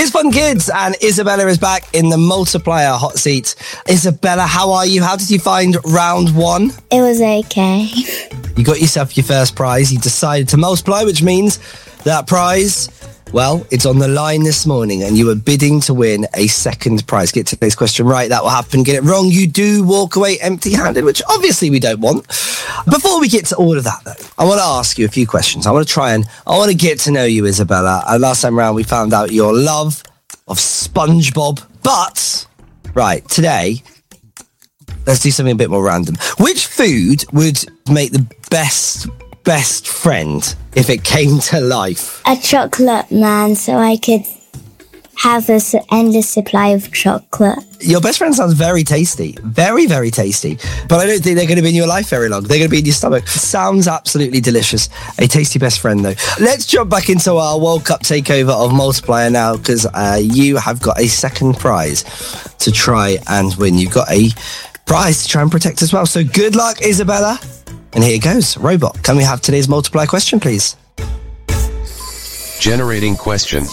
It's Fun Kids, and Isabella is back in the multiplier hot seat. Isabella, how are you? How did you find round one? It was okay. You got yourself your first prize. You decided to multiply, which means that prize, well, it's on the line this morning, and you were bidding to win a second prize. Get today's question right, that will happen. Get it wrong, you do walk away empty-handed, which obviously we don't want. Before we get to all of that, though, I want to ask you a few questions. I want to get to know you, Isabella. Last time round, we found out your love of SpongeBob. But, right, today, let's do something a bit more random. Which food would make the best friend if it came to life? A chocolate man, so I could have this endless supply of chocolate. Your best friend sounds very tasty. Very, very tasty. But I don't think they're going to be in your life very long. They're going to be in your stomach. Sounds absolutely delicious. A tasty best friend, though. Let's jump back into our World Cup takeover of Multiplier now, because you have got a second prize to try and win. You've got a prize to try and protect as well. So good luck, Isabella. And here it goes. Robot, can we have today's multiplier question, please? Generating question.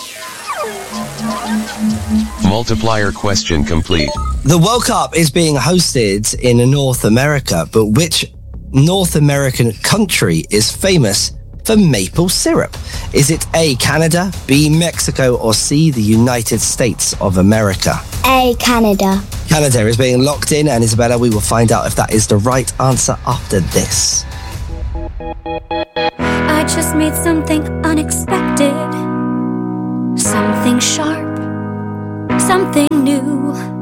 Multiplier question complete. The World Cup is being hosted in North America, but which North American country is famous for maple syrup? Is it A, Canada, B, Mexico, or C, the United States of America? A, Canada. Canada is being locked in, and Isabella, we will find out if that is the right answer after this. I just made something unexpected, something sharp, something new.